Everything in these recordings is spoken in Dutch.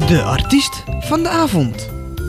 De artiest van de avond.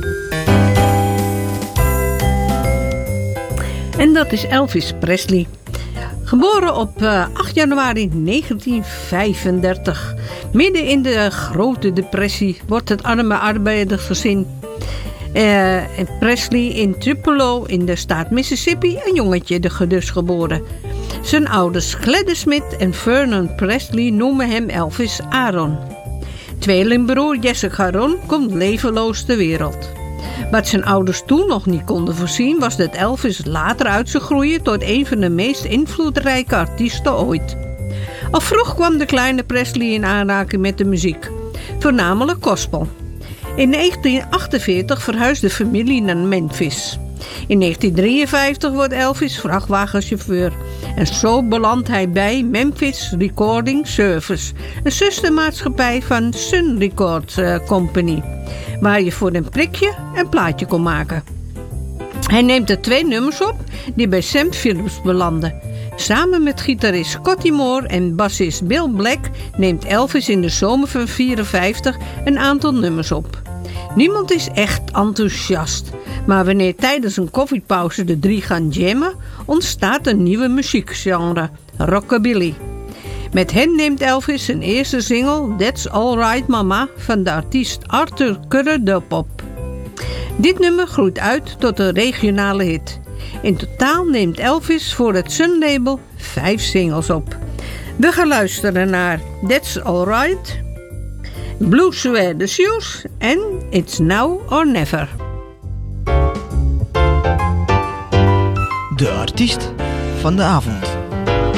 En dat is Elvis Presley. Geboren op 8 januari 1935. Midden in de grote depressie wordt het arme arbeidersgezin Presley in Tupelo in de staat Mississippi een jongetje dus geboren. Zijn ouders Gladys Smith en Vernon Presley noemen hem Elvis Aaron. Tweelingbroer Jesse Aaron komt levenloos ter wereld. Wat zijn ouders toen nog niet konden voorzien was dat Elvis later uit zou groeien tot een van de meest invloedrijke artiesten ooit. Al vroeg kwam de kleine Presley in aanraking met de muziek, voornamelijk gospel. In 1948 verhuisde de familie naar Memphis. In 1953 wordt Elvis vrachtwagenchauffeur en zo belandt hij bij Memphis Recording Service, een zustermaatschappij van Sun Records Company, waar je voor een prikje een plaatje kon maken. Hij neemt er 2 nummers op die bij Sam Phillips belanden. Samen met gitarist Scotty Moore en bassist Bill Black neemt Elvis in de zomer van 1954 een aantal nummers op. Niemand is echt enthousiast, maar wanneer tijdens een koffiepauze de 3 gaan jammen, ontstaat een nieuwe muziekgenre, rockabilly. Met hen neemt Elvis zijn eerste single That's Alright Mama van de artiest Arthur Currer op. Dit nummer groeit uit tot een regionale hit. In totaal neemt Elvis voor het Sun label 5 singles op. We gaan luisteren naar That's Alright, Blue Suede Shoes en It's Now or Never. De artiest van de avond.